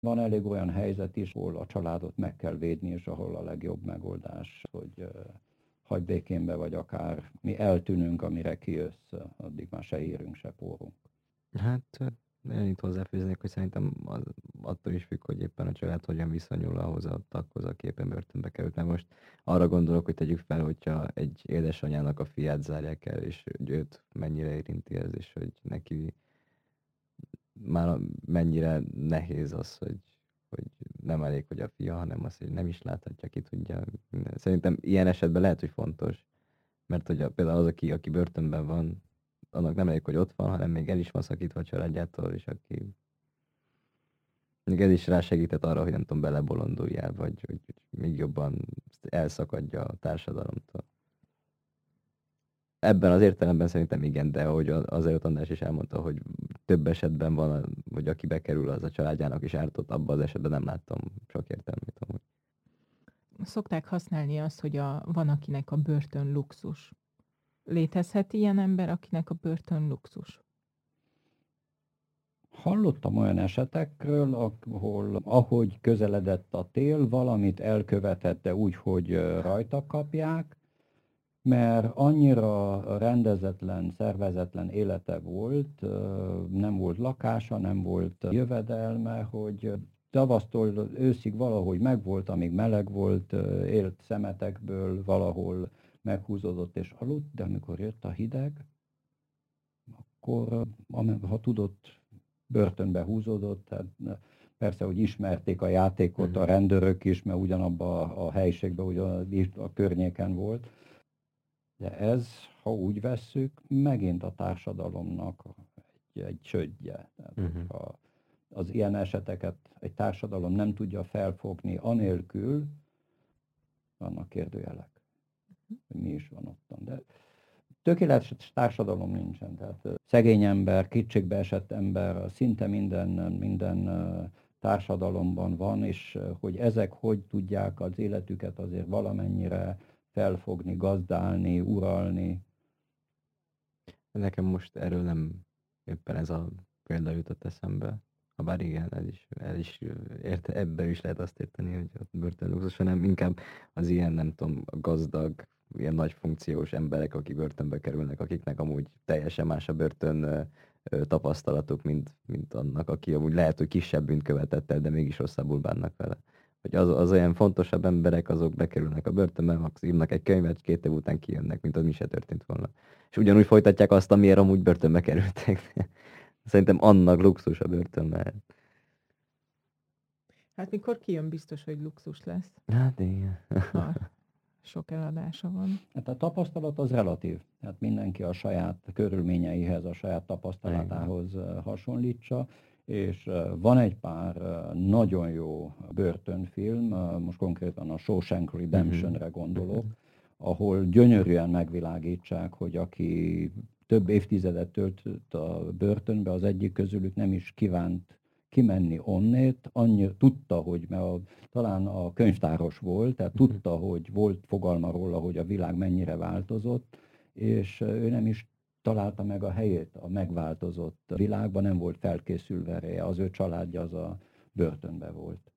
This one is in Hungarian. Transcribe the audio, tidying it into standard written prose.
Van elég olyan helyzet is, ahol a családot meg kell védni, és ahol a legjobb megoldás, hogy hagy békénbe, vagy akár mi eltűnünk, amire kijössz, addig már se hírünk, se pórunk. Hát én itt hozzáfűznék, hogy szerintem attól is függ, hogy éppen a család hogyan viszonyul ahhoz a taghoz, aki éppen börtönbe került. Mert most arra gondolok, hogy tegyük fel, hogyha egy édesanyának a fiát zárják el, és hogy őt mennyire érinti ez, és hogy neki már mennyire nehéz az, hogy nem elég, hogy a fia, hanem az, hogy nem is láthatja, ki tudja. Minden. Szerintem ilyen esetben lehet, hogy fontos, mert hogy például az, aki börtönben van, annak nem elég, hogy ott van, hanem még el is van szakítva a családjától, és aki még ez is rásegített arra, hogy nem tudom, belebolonduljál, vagy hogy még jobban elszakadja a társadalomtól. Ebben az értelemben szerintem igen, de ahogy az előtt András is elmondta, hogy több esetben van, hogy aki bekerül, az a családjának is ártott, abban az esetben nem láttam sok értelmét amúgy. Szokták használni azt, hogy van akinek a börtön luxus. Létezhet ilyen ember, akinek a börtön luxus? Hallottam olyan esetekről, ahol ahogy közeledett a tél, valamit elkövetette úgy, hogy rajta kapják, mert annyira rendezetlen, szervezetlen élete volt, nem volt lakása, nem volt jövedelme, hogy tavasztól őszig valahogy megvolt, amíg meleg volt, élt szemetekből, valahol meghúzódott és aludt, de amikor jött a hideg, akkor ha tudott, börtönbe húzódott, tehát persze, hogy ismerték a játékot a rendőrök is, mert ugyanabban a helyiségben, ugyan a környéken volt. De ez, ha úgy vesszük, megint a társadalomnak egy csődje. Tehát, ha az ilyen eseteket egy társadalom nem tudja felfogni, anélkül vannak kérdőjelek, hogy mi is van ottan. De tökéletes társadalom nincsen. Tehát szegény ember, kétségbe esett ember, szinte minden társadalomban van, és hogy ezek hogy tudják az életüket azért valamennyire felfogni, gazdálni, uralni. Nekem most erről nem éppen ez a példa jutott eszembe. Habár igen, ebben is lehet azt érteni, hogy a börtönluxus, hanem inkább az ilyen, nem tudom, gazdag, ilyen nagy funkciós emberek, akik börtönbe kerülnek, akiknek amúgy teljesen más a börtön tapasztalatuk, mint annak, aki amúgy lehet, hogy kisebb bűnt követett el, de mégis rosszabbul bánnak vele. Hogy az olyan fontosabb emberek, azok bekerülnek a börtönbe, max írnak egy könyvet, 2 év után kijönnek, mint az mi se történt volna. És ugyanúgy folytatják azt, amiért amúgy börtönbe kerültek. Szerintem annak luxus a börtön lehet. Hát mikor kijön, biztos, hogy luxus lesz. Hát igen. Ha sok eladása van. Hát a tapasztalat az relatív. Tehát mindenki a saját körülményeihez, a saját tapasztalatához hasonlítsa, és van egy pár nagyon jó börtönfilm, most konkrétan a Shawshank Redemptionre gondolok, ahol gyönyörűen megvilágítsák, hogy aki több évtizedet töltött a börtönbe, az egyik közülük nem is kívánt kimenni onnét, tudta, hogy talán a könyvtáros volt, tehát tudta, hogy volt fogalma róla, hogy a világ mennyire változott, és ő nem is találta meg a helyét a megváltozott világban, nem volt felkészülve rá, az ő családja az a börtönbe volt.